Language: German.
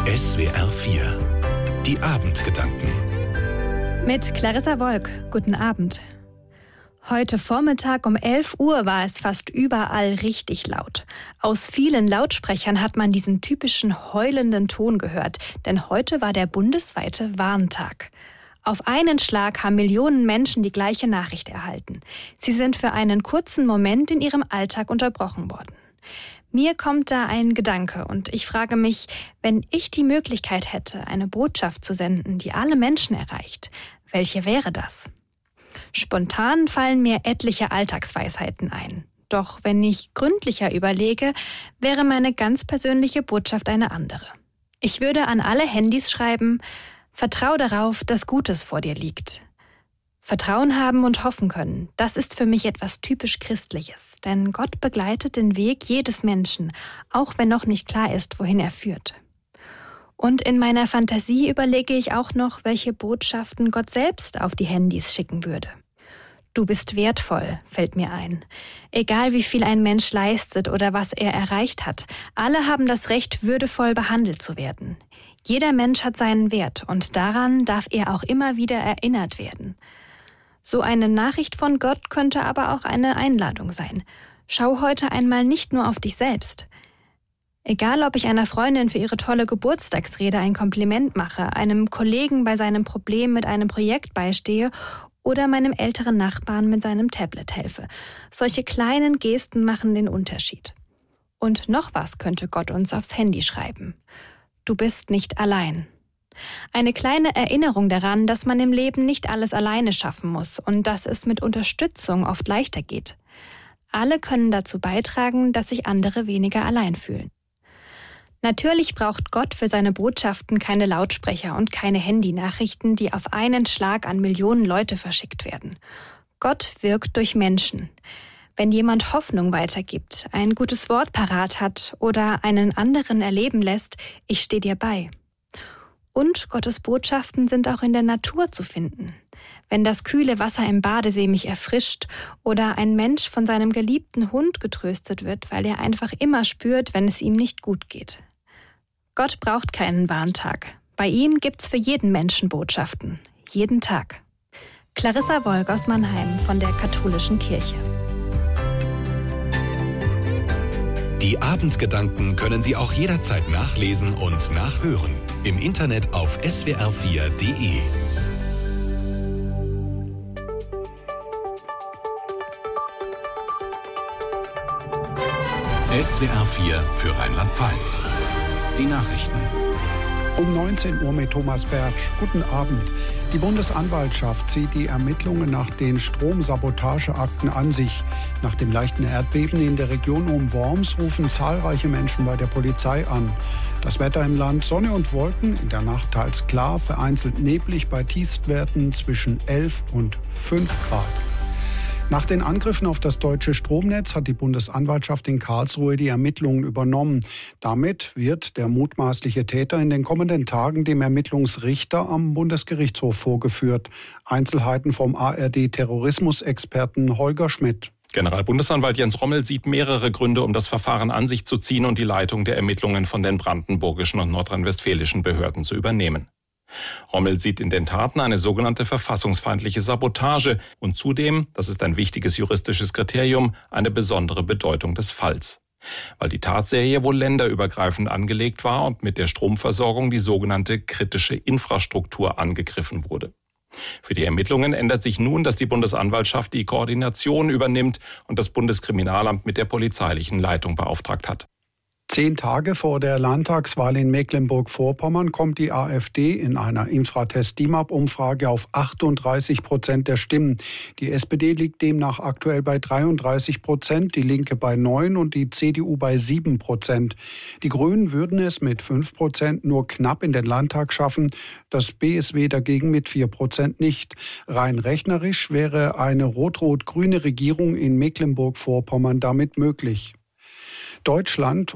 SWR 4. Die Abendgedanken. Mit Clarissa Wolk. Guten Abend. Heute Vormittag um 11 Uhr war es fast überall richtig laut. Aus vielen Lautsprechern hat man diesen typischen heulenden Ton gehört, denn heute war der bundesweite Warntag. Auf einen Schlag haben Millionen Menschen die gleiche Nachricht erhalten. Sie sind für einen kurzen Moment in ihrem Alltag unterbrochen worden. Mir kommt da ein Gedanke und ich frage mich, wenn ich die Möglichkeit hätte, eine Botschaft zu senden, die alle Menschen erreicht, welche wäre das? Spontan fallen mir etliche Alltagsweisheiten ein. Doch wenn ich gründlicher überlege, wäre meine ganz persönliche Botschaft eine andere. Ich würde an alle Handys schreiben: Vertrau darauf, dass Gutes vor dir liegt. Vertrauen haben und hoffen können, das ist für mich etwas typisch Christliches. Denn Gott begleitet den Weg jedes Menschen, auch wenn noch nicht klar ist, wohin er führt. Und in meiner Fantasie überlege ich auch noch, welche Botschaften Gott selbst auf die Handys schicken würde. Du bist wertvoll, fällt mir ein. Egal wie viel ein Mensch leistet oder was er erreicht hat, alle haben das Recht, würdevoll behandelt zu werden. Jeder Mensch hat seinen Wert und daran darf er auch immer wieder erinnert werden. So eine Nachricht von Gott könnte aber auch eine Einladung sein. Schau heute einmal nicht nur auf dich selbst. Egal, ob ich einer Freundin für ihre tolle Geburtstagsrede ein Kompliment mache, einem Kollegen bei seinem Problem mit einem Projekt beistehe oder meinem älteren Nachbarn mit seinem Tablet helfe. Solche kleinen Gesten machen den Unterschied. Und noch was könnte Gott uns aufs Handy schreiben. Du bist nicht allein. Eine kleine Erinnerung daran, dass man im Leben nicht alles alleine schaffen muss und dass es mit Unterstützung oft leichter geht. Alle können dazu beitragen, dass sich andere weniger allein fühlen. Natürlich braucht Gott für seine Botschaften keine Lautsprecher und keine Handynachrichten, die auf einen Schlag an Millionen Leute verschickt werden. Gott wirkt durch Menschen. Wenn jemand Hoffnung weitergibt, ein gutes Wort parat hat oder einen anderen erleben lässt, ich stehe dir bei. Und Gottes Botschaften sind auch in der Natur zu finden. Wenn das kühle Wasser im Badesee mich erfrischt oder ein Mensch von seinem geliebten Hund getröstet wird, weil er einfach immer spürt, wenn es ihm nicht gut geht. Gott braucht keinen Warntag. Bei ihm gibt's für jeden Menschen Botschaften. Jeden Tag. Clarissa Wolk aus Mannheim von der Katholischen Kirche. Die Abendgedanken können Sie auch jederzeit nachlesen und nachhören. Im Internet auf swr4.de. SWR 4 für Rheinland-Pfalz. Die Nachrichten. Um 19 Uhr mit Thomas Bertsch. Guten Abend. Die Bundesanwaltschaft zieht die Ermittlungen nach den Stromsabotageakten an sich. Nach dem leichten Erdbeben in der Region um Worms rufen zahlreiche Menschen bei der Polizei an. Das Wetter im Land: Sonne und Wolken, in der Nacht teils klar, vereinzelt neblig bei Tiefstwerten zwischen 11 und 5 Grad. Nach den Angriffen auf das deutsche Stromnetz hat die Bundesanwaltschaft in Karlsruhe die Ermittlungen übernommen. Damit wird der mutmaßliche Täter in den kommenden Tagen dem Ermittlungsrichter am Bundesgerichtshof vorgeführt. Einzelheiten vom ARD-Terrorismusexperten Holger Schmidt. Generalbundesanwalt Jens Rommel sieht mehrere Gründe, um das Verfahren an sich zu ziehen und die Leitung der Ermittlungen von den brandenburgischen und nordrhein-westfälischen Behörden zu übernehmen. Rommel sieht in den Taten eine sogenannte verfassungsfeindliche Sabotage und zudem, das ist ein wichtiges juristisches Kriterium, eine besondere Bedeutung des Falls. Weil die Tatserie wohl länderübergreifend angelegt war und mit der Stromversorgung die sogenannte kritische Infrastruktur angegriffen wurde. Für die Ermittlungen ändert sich nun, dass die Bundesanwaltschaft die Koordination übernimmt und das Bundeskriminalamt mit der polizeilichen Leitung beauftragt hat. 10 Tage vor der Landtagswahl in Mecklenburg-Vorpommern kommt die AfD in einer Infratest-DIMAP-Umfrage auf 38% der Stimmen. Die SPD liegt demnach aktuell bei 33%, die Linke bei 9% und die CDU bei 7%. Die Grünen würden es mit 5% nur knapp in den Landtag schaffen, das BSW dagegen mit 4% nicht. Rein rechnerisch wäre eine rot-rot-grüne Regierung in Mecklenburg-Vorpommern damit möglich. Deutschland